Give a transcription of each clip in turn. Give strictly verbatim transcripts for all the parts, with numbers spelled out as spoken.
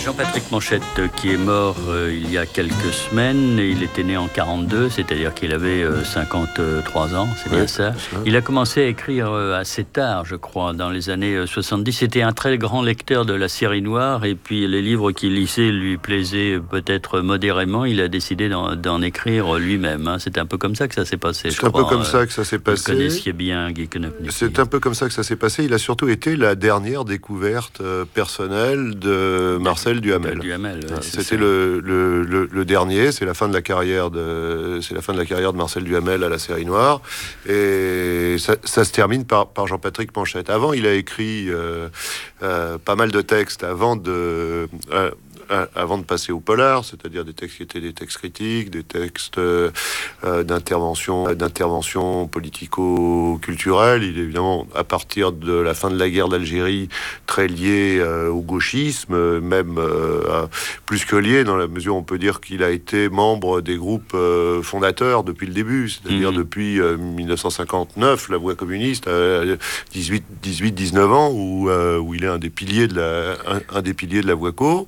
Jean-Patrick Manchette, qui est mort euh, il y a quelques semaines. Il était né en quarante-deux, c'est-à-dire qu'il avait euh, cinquante-trois ans, c'est ouais, bien ça. ça. Il a commencé à écrire euh, assez tard, je crois, dans les années euh, soixante-dix. C'était un très grand lecteur de la série noire, et puis les livres qu'il lisait lui plaisaient peut-être modérément. Il a décidé d'en, d'en écrire lui-même. Hein. C'est un peu comme ça que ça s'est passé, C'est je un crois. peu comme ça que ça s'est passé. Vous connaissiez bien Guy Knoepnick. C'est un peu comme ça que ça s'est passé. Il a surtout été la dernière découverte euh, personnelle de Marcel Duhamel. Duhamel ouais, C'était le, le, le, le dernier. C'est la fin de la carrière de, c'est la fin de la carrière de Marcel Duhamel à la série noire. Et ça, ça se termine par, par Jean-Patrick Manchette. Avant, il a écrit euh, euh, pas mal de textes avant de. Euh, avant de passer au polar, c'est-à-dire des textes qui étaient des textes critiques, des textes euh, d'intervention, d'intervention politico-culturelle. Il est évidemment, à partir de la fin de la guerre d'Algérie, très lié euh, au gauchisme, même euh, plus que lié, dans la mesure où on peut dire qu'il a été membre des groupes euh, fondateurs depuis le début, c'est-à-dire mmh. depuis euh, dix-neuf cent cinquante-neuf, la Voix communiste, à dix-huit dix-neuf ans, où, euh, où il est un des piliers de la, un, un des piliers de la Voix co.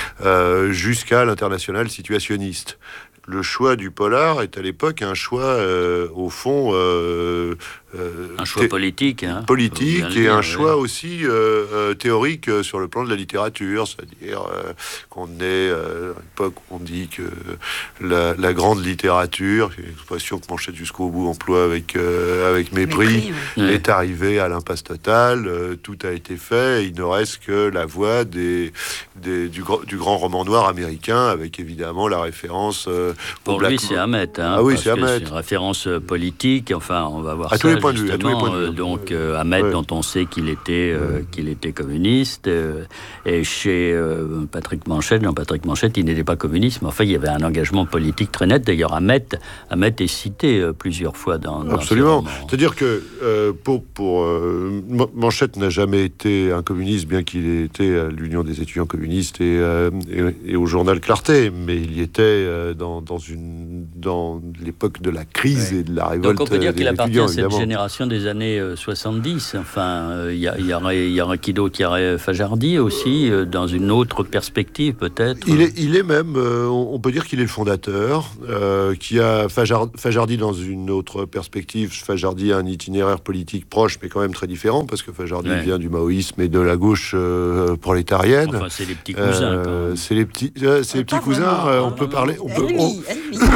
Euh, jusqu'à l'international situationniste. Le choix du polar est à l'époque un choix, euh, au fond... Euh, euh, un choix thé- politique. Hein, politique et dire, un ouais. choix aussi euh, euh, théorique euh, sur le plan de la littérature. C'est-à-dire euh, qu'on est... Euh, à l'époque, on dit que la, la grande littérature, qui est une expression que Manchette jusqu'au bout emploie avec, euh, avec mépris, mépris ouais. est arrivée à l'impasse totale. Euh, tout a été fait. Il ne reste que la voie des, des, du, du grand roman noir américain, avec évidemment la référence... Euh, Pour lui, c'est Hamet. Hein, ah oui, c'est Hamet. C'est une référence politique. Enfin, on va voir à ça, tous les points de vue. Euh, donc, euh, Hamet, ouais. dont on sait qu'il était, euh, qu'il était communiste. Euh, et chez euh, Patrick Manchette, Jean-Patrick Manchette, il n'était pas communiste. Mais enfin, il y avait un engagement politique très net. D'ailleurs, Hamet, Hamet est cité euh, plusieurs fois dans, dans Absolument. C'est-à-dire que euh, pour, pour euh, Manchette n'a jamais été un communiste, bien qu'il ait été à l'Union des étudiants communistes et, euh, et, et au journal Clarté. Mais il y était euh, dans, dans, une, dans l'époque de la crise ouais. et de la révolte. Donc on peut dire qu'il appartient à cette évidemment. génération des années euh, soixante-dix. Enfin, il euh, y, y, y, aurait, y aurait qui d'autre? Il y aurait Fajardi aussi, euh, dans une autre perspective peut-être. Il est, il est même, euh, on peut dire qu'il est le fondateur, euh, qui a Fajard, Fajardi dans une autre perspective. Fajardi a un itinéraire politique proche, mais quand même très différent, parce que Fajardi ouais. vient du maoïsme et de la gauche euh, prolétarienne. Enfin, c'est les petits cousins. Euh, c'est les petits, euh, c'est les petits cousins. Euh, on peut parler. On peut, on,